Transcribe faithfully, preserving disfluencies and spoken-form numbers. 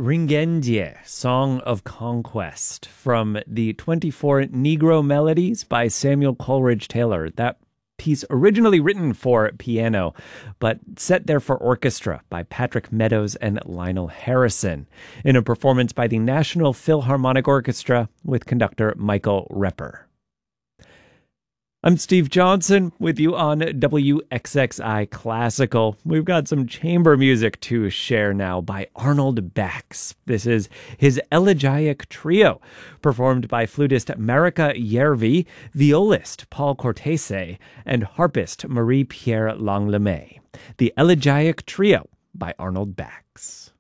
Ringengie, Song of Conquest, from the twenty-four Negro Melodies by Samuel Coleridge Taylor. That piece originally written for piano, but set there for orchestra by Patrick Meadows and Lionel Harrison, in a performance by the National Philharmonic Orchestra with conductor Michael Repper. I'm Steve Johnson with you on W X X I Classical. We've got some chamber music to share now by Arnold Bax. This is his Elegiac Trio, performed by flutist Marika Järvi, violist Paul Cortese, and harpist Marie-Pierre Langlemay. The Elegiac Trio by Arnold Bax.